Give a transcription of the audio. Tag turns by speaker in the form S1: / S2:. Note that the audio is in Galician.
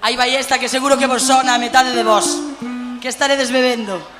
S1: Aí vai esta que seguro que vos sona a metade de vos. Que estaredes bebendo?